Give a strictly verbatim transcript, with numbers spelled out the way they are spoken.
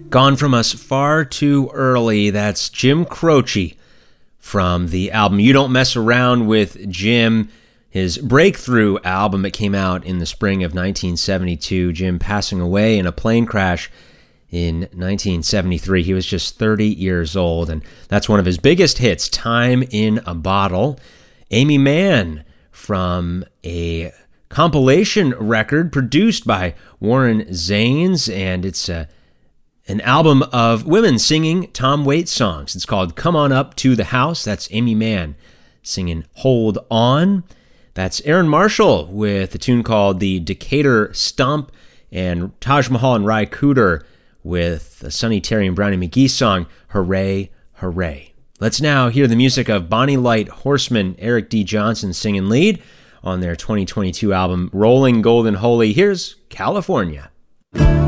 Gone from us far too early. That's Jim Croce from the album You Don't Mess Around with Jim, his breakthrough album. It came out in the spring of nineteen seventy-two. Jim passing away in a plane crash in nineteen seventy-three. He was just thirty years old, and that's one of his biggest hits, Time in a Bottle. Aimee Mann from a compilation record produced by Warren Zanes, and it's a an album of women singing Tom Waits songs. It's called Come On Up to the House. That's Aimee Mann singing Hold On. That's Aaron Marshall with a tune called The Decatur Stump, and Taj Mahal and Ry Cooder with a Sonny Terry and Brownie McGhee song, Hooray, Hooray. Let's now hear the music of Bonnie Light Horseman, Eric D. Johnson singing lead on their twenty twenty-two album, Rolling Golden Holy. Here's California.